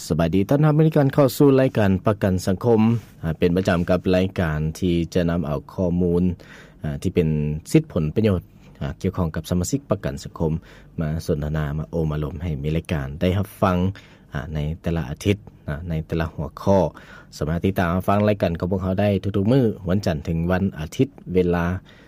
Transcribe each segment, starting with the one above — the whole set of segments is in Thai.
สบายดีต้อนรับในการเข้าสู่รายการประกันสังคมเป็นประจำกับรายการที่จะนำเอาข้อมูลที่เป็นสิทธิผลประโยชน์เกี่ยวข้องกับสมาชิกประกันสังคมมาสนทนามาโอมาลมให้มีรายการได้รับฟังในแต่ละอาทิตย์ในแต่ละหัวข้อสามารถติดตามฟังรายการกับพวกเขาได้ทุกๆมื้อวันจันทร์ถึงวันอาทิตย์เวลา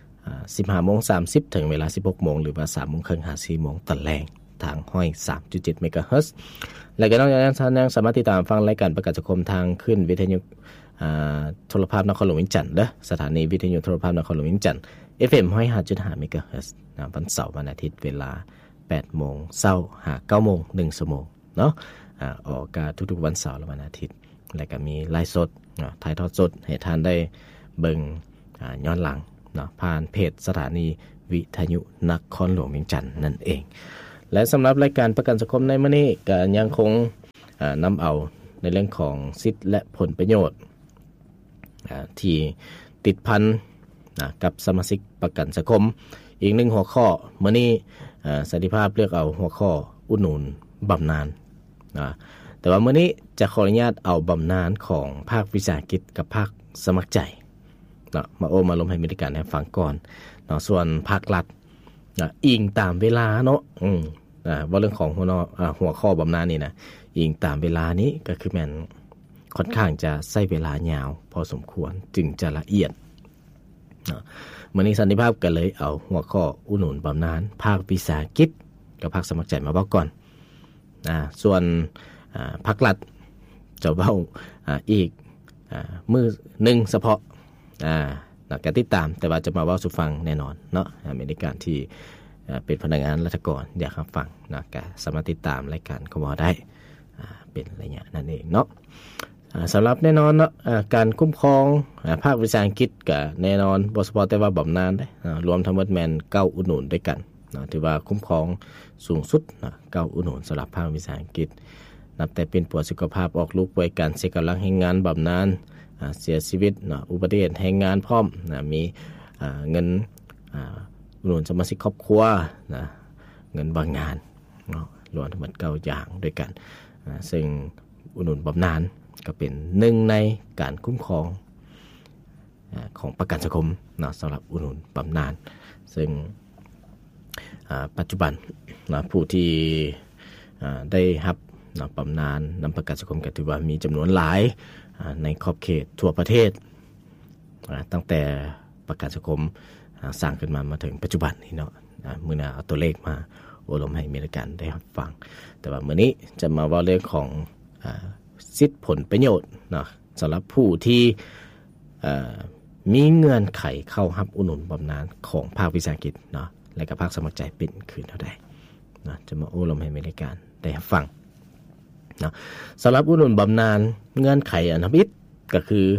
15:30 ถึงเวลา 16:00 นหรือว่า 3:30 น 4:00 นตอนแลงทางห้อย 3.7 เมกะเฮิรตซ์และก็นอกจากนั้นท่านยังสามารถติดตามฟังรายการประกันสังคมทางขึ้นวิทยุโทรภาพนครหลวงวิงจันทร์เด้อสถานีวิทยุโทรภาพนครหลวงวิงจันทร์ FM 105.5 เมกะเฮิรตซ์วันเสาร์วันอาทิตย์เวลา 8:00 นเช้าหา 9:00 น1ชั่วโมงเนาะออกอากาศทุกๆวันเสาร์และวันอาทิตย์และก็มีไลฟ์สดถ่ายทอดสดให้ท่านได้เบิ่งย้อนหลังเนาะผ่านเพจสถานีวิทยุนครหลวงเวียงจันทร์นั่นเองและสำหรับรายการประกันสังคมในมื้อนี้ก็ยังคงนำเอาในเรื่องของสิทธิและผลประโยชน์ที่ติดพันกับสมาชิกประกันสังคมอีกหนึ่งหัวข้อมื้อนี้สันติภาพเลือกเอาหัวข้ออุดหนุนบำนาญแต่ว่ามื้อนี้จะขออนุญาตเอาบำนาญของภาควิสาหกิจกับภาคสมัครใจมาโอมาลมให้มีการให้ฟังก่อนส่วนภาครัฐอิงตามเวลาเนาะว่าเรื่องของหัวข้อบำนาญนี่นะอิงตามเวลานี้ก็คือแม่นค่อนข้างจะใช้เวลายาวพอสมควรจึงจะละเอียดมื้อนี้สันติภาพก็เลยเอาหัวข้ออุดหนุนบำนาญภาควิสาหกิจกับภาคสมัครใจมาเว้าก่อนส่วนภาครัฐจะเว้าอีกมื้อนึงเฉพาะการติดตามแต่ว่าจะมาเว้าสู่ฟังแน่นอนเนาะในการที่เป็นพนักงานราชการอยากรับฟังนะก็สามารถติดตามรายการของเราได้เป็นระยะนั่นเองเนาะสำหรับแน่นอนเนาะการคุ้มครองภาควิสาหกิจก็แน่นอนบ่เฉพาะแต่ว่าบำนาญได้รวมทั้งหมดแม่น9อุดหนุนด้วยกันถือว่าคุ้มครองสูงสุด9อุดหนุนสำหรับภาควิสาหกิจนับแต่เป็นป่วยสุขภาพออกลูกป่วยการเสียกำลังแรงงานบำนาญเสียชีวิตอุบัติเหตุแรงงานพร้อมมีเงินอุดหนุนสมาชิกครอบครัวเงินบางงานรวมทั้งหมด9อย่างด้วยกันซึ่งอุดหนุนบำนาญก็เป็นหนึ่งในการคุ้มครองของประกันสังคมสำหรับอุดหนุนบำนาญซึ่งปัจจุบันผู้ที่ได้รับบำนาญนำประกันสังคมก็ถือว่ามีจำนวนหลายในขอบเขตทั่วประเทศตั้งแต่ประกันสังคมสร้างขึ้นมาถึงปัจจุบันนี้เนาะมื้อหน้าเอาตัวเลขมาโอลมให้มีรายการได้รับฟังแต่ว่ามื้อนี้จะมาเว้าเรื่องของสิทธิผลประโยชน์เนาะสำหรับผู้ที่มีเงื่อนไขเข้ารับอุดหนุนบำนาญของภาควิสาหกิจเนาะและก็ภาคสมัครใจเป็นคืนเท่าใดนะจะมาโอลมให้มีรายการได้รับฟังนะสำหรับอุดหนุนบำนาญเงื่อนไขอันดับ1ก็คือ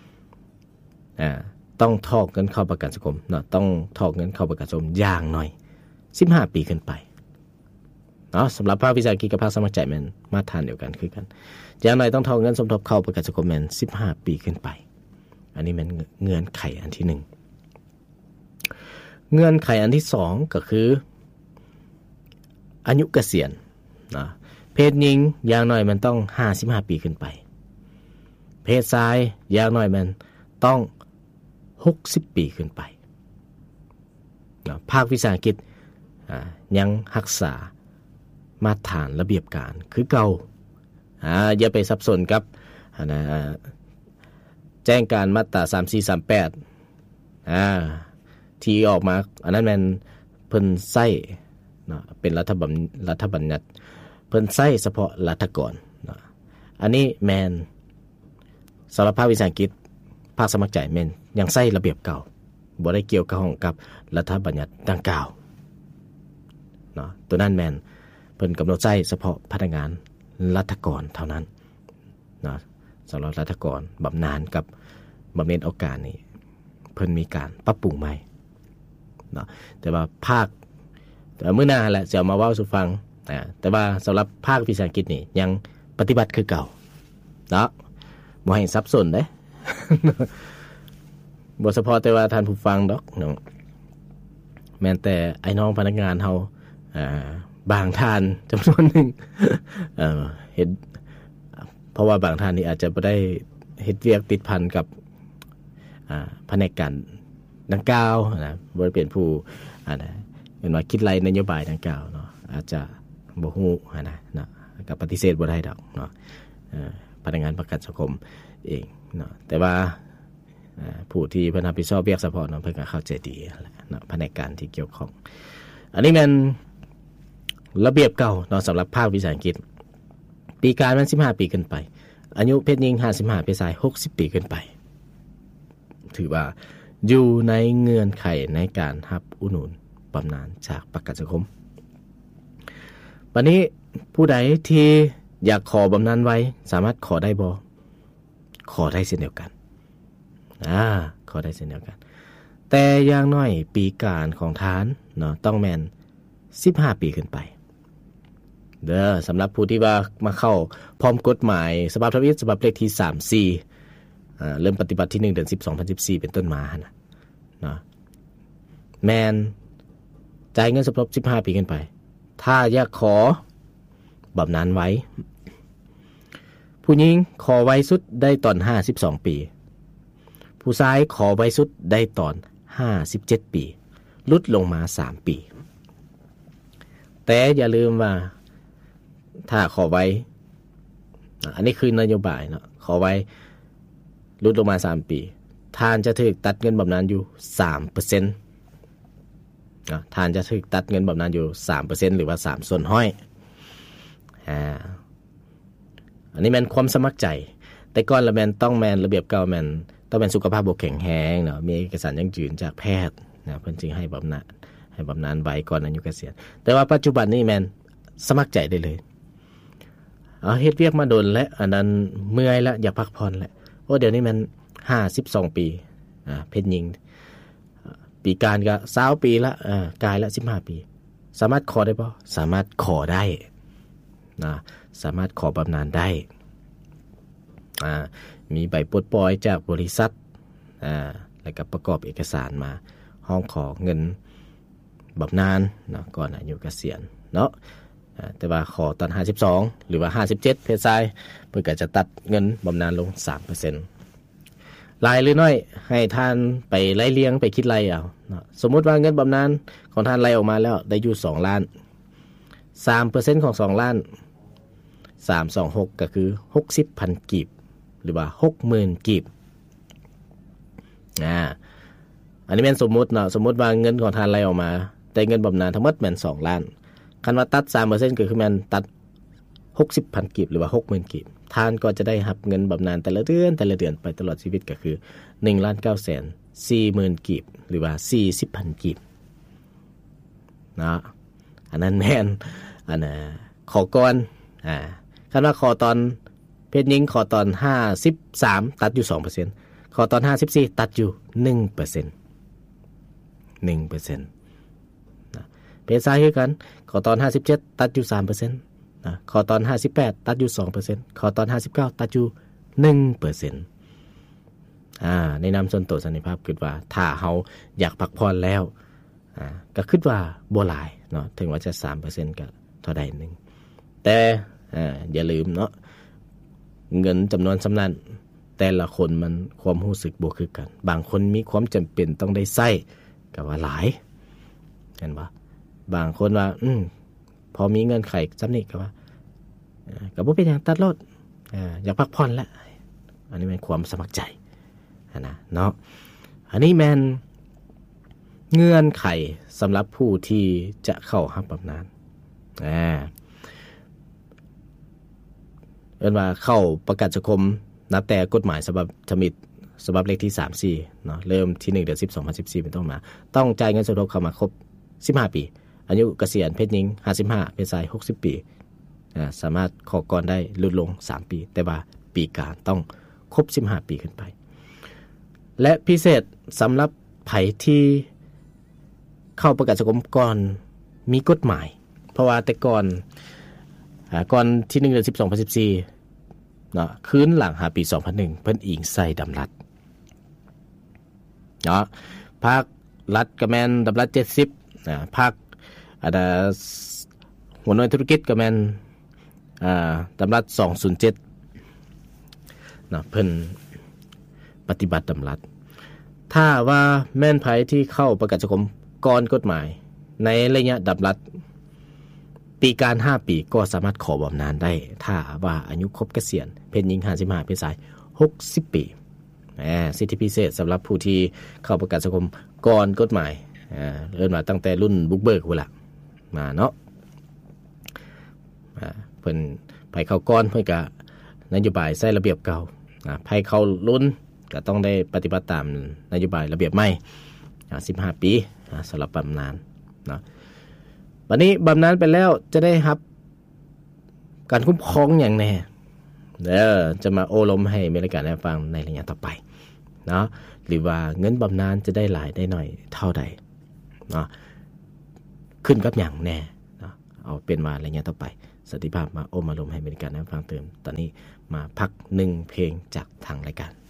ต้องทอกเงินเข้าประกันสังคมเนาะต้องทอกเงินเข้าประกันสังคมอย่างน้อย15ปีขึ้นไปเนาะสำหรับภาควิสาหกิจกับภาคสมัครใจมันมาตรฐานเดียวกันคือกันอย่างน้อยต้องทอกเงินสมทบเข้าประกันสังคมมัน15ปีขึ้นไปอันนี้มันเงื่อนไขอันที่1เงื่อนไขอันที่2ก็คืออายุเกษียณนะเพศหญิงอย่างน้อยมันต้อง55ปีขึ้นไปเพศชายอย่างน้อยมันต้อง60ปีขึ้นไปภาควิสาหกิจยังรักษามาตรฐานระเบียบการคือเก่าอย่าไปสับสนกับแจ้งการมาตรา3438ที่ออกมาอันนั้นมันเพิ่นใช้เป็นรัฐบัญญัติเพิ่นใช้เฉพาะรัฐกรอันนี้แมนสำหรับภาควิสาหกิจภาคสมัครใจแม่นยังใช้ระเบียบเก่าบ่ได้เกี่ยวข้องกับรัฐบัญญัติดังกล่าวเนาะตัวนั้นแม่นเพิ่นกำหนดใช้เฉพาะพนักงานรัฐกรเท่านั้นเนาะสำหรับรัฐกรบำนาญกับบำเหน็จโอกาสนี่เพิ่นมีการปรับปรุงใหม่เนาะแต่ว่าภาคมื้อหน้าแหละจะมาเว้าสู่ฟังแต่ว่าสำหรับภาควิสาหกิจนี่ยังปฏิบัติคือเก่าเนาะบ่ให้สับสนเด้ บ่เฉพาะแต่ว่าท่านผู้ฟังดอกเนาะแม้แต่ไอ้น้องพนักงานเฮาบางท่านจำนวนหนึ่งเห็นเพราะว่าบางท่านนี่อาจจะบ่ได้เฮ็ดเวียกติดพันกับแผนกการดังกล่าวนะบ่ได้เป็นผู้เห็นว่าคิดไล่นโยบายดังกล่าวเนาะอาจจะบ่ฮู้นะก็ปฏิเสธบ่ได้ดอกเนาะพนักงานประกันสังคมเองเนาะแต่ว่าผู้ที่เพิ่นรับผิดชอบเวียกซัพพอร์ตเนาะเพิ่นก็เข้าใจดีเนาะแผนกการที่เกี่ยวข้องอันนี้แม่นระเบียบเก่าเนาะสำหรับภาควิชาอังกฤษปีการมัน15ปีขึ้นไปอายุเพศหญิง55เพศชาย60ปีขึ้นไปถือว่าอยู่ในเงื่อนไขในการรับอุดหนุนบำนาญจากประกันสังคมบัดนี้ผู้ใดที่อยากขอบำนาญไว้สามารถขอได้บ่ขอได้เช่นเดียวกันขอได้เช่นเดียวกันแต่อย่างน้อยปีการของทานเนาะต้องแม่น15ปีขึ้นไปเด้อสำหรับผู้ที่ว่ามาเข้าพร้อมกฎหมายฉบับทวิตฉบับเลขที่34เริ่มปฏิบัติที่1เดือน10 2014เป็นต้นมานะเนาะแม่นจ่ายเงินสมทบ15ปีขึ้นไปถ้าอยากขอบำนาญไว้ผู้หญิงขอไว้สุดได้ตอน52ปีผู้ชายขอไว้สุดได้ตอน57ปีลดลงมา3ปีแต่อย่าลืมว่าถ้าขอไว้อันนี้คือนโยบายเนาะขอไว้ลดลงมา3ปีท่านจะถูกตัดเงินบำนาญอยู่ 3% ท่านจะถูกตัดเงินบำนาญอยู่ 3% หรือว่า3ส่วนห้อยอันนี้แม่นความสมัครใจแต่ก่อนละแม่นต้องแม่นระเบียบเก่าแม่นต้องเป็นสุขภาพบ่แข็งแรงเนาะมีเอกสารยั่งยืนจากแพทย์นะเพิ่นจึงให้บำนาญไว้ก่อนอายุเกษียณแต่ว่าปัจจุบันนี้แม่นสมัครใจได้เลยเฮ็ดเวียกมาโดนและอันนั้นเมื่อยแล้วอยากพักผ่อนแล้วเดี๋ยวนี้มัน52ปีเพศหญิงปีการก็20ปีละกายละ15ปีสามารถขอได้บ่สามารถขอได้นะสามารถขอบำนาญได้มีใบปลดปล่อยจากบริษัทแล้วก็ประกอบเอกสารมาห้องขอเงินบำนาญเนาะก่อนอายุเกษียณเนาะแต่ว่าขอตอน52หรือว่า57เพศชายเพิ่นก็จะตัดเงินบำนาญลง 3% หลายหรือน้อยให้ท่านไปไล่เลี้ยงไปคิดไล่เอาเนาะสมมุติว่าเงินบำนาญของท่านไล่ออกมาแล้วได้อยู่2ล้าน 3% ของ2ล้าน326ก็คือ 60,000 กีบหรือว่า 60,000 กีบอันนี้แม่นสมมุติเนาะสมมุติว่าเงินของท่านไล่ออกมาแต่เงินบำนาญทั้งหมดแม่น2ล้านคันว่าตัด 3% ก็คือแม่นตัด 60,000 กีบหรือว่า 60,000 กีบท่านก็จะได้รับเงินบำนาญแต่ละเดือนไปตลอดชีวิตก็คือ 1,940,000 กีบหรือว่า 40,000 กีบนะอันนั้นแม่นขอก่อนคันว่าขอตอนเพศหญิงขอตอน53ตัดอยู่ 2% ขอตอน54ตัดอยู่ 1% เพศชายคือกันขอตอน57ตัดอยู่ 3% นะขอตอน58ตัดอยู่ 2% ขอตอน59ตัดอยู่ 1% ในนามส่วนตัวสันนิภาพคิดว่าถ้าเฮาอยากพักผ่อนแล้วก็คิดว่าบ่หลายเนาะถึงว่าจะ 3% ก็เท่าใดนึงแต่อย่าลืมเนาะเงินจำนวนสำนั้นแต่ละคนมันความรู้สึกบ่คือกันบางคนมีความจำเป็นต้องได้ใช้ก็ว่าหลายเห็นบ่บางคนว่าพอมีเงินไขซ้ำนี่ก็ว่าก็บ่เป็นหยังตัดรถอยากพักผ่อนแล้วอันนี้เป็นความสมัครใจนะเนาะอันนี้แม่นเงื่อนไขสำหรับผู้ที่จะเข้ารับบำนาญเอิ้นว่าเข้าประกันสังคมนับแต่กฎหมายฉบับเลขที่34เนาะเริ่มที่1เดือน10 2014เป็นต้นมาต้องจ่ายเงินสมทบเข้ามาครบ15ปีอายุเกษียณเพศหญิง55เพศชาย60ปีสามารถขอก่อนได้ลดลง3ปีแต่ว่าปีการต้องครบ15ปีขึ้นไปและพิเศษสำหรับไผที่เข้าประกันสังคมก่อนมีกฎหมายเพราะว่าแต่ก่อนที่1เดือน10 2014เนาะคืนหลังปี2001เพิ่นอิงใส่ดำรัฐเนาะภาครัฐก็แม่นดำรัฐ70ภาคหัวหน่วยธุรกิจก็แม่นดำรัฐ207 นะเพิ่นปฏิบัติตามรัฐถ้าว่าแม่นไผที่เข้าประกันสังคมก่อนกฎหมายในระยะดับรัฐปีการ5ปีก็สามารถขอบำนาญได้ถ้าว่าอายุครบเกษียณเพศหญิง55เพศชาย60ปีสิทธิพิเศษสำหรับผู้ที่เข้าประกันสังคมก่อนกฎหมายเริ่มมาตั้งแต่รุ่นบุกเบิกพุ่นล่ะมาเนาะเพิ่นไผเข้าก่อนเพิ่นก็นโยบายใช้ระเบียบเก่าไผเข้ารุ่นก็ต้องได้ปฏิบัติตามนโยบายระเบียบใหม่15ปีสำหรับบำนาญเนาะบัดนี้บำนาญไปแล้วจะได้รับการคุ้มครองอย่างแน่จะมาโอลมให้บริการให้ฟังในระยะต่อไปเนาะหรือว่าเงินบำนาญจะได้หลายได้หน่อยเท่าใดเนาะขึ้นกับอย่างแน่เนาะเอาเป็นว่าระยะต่อไปสันติภาพมาโอมอารมณ์ให้บริการให้ฟังเติมตอนนี้มาพัก1เพลงจากทางรายการ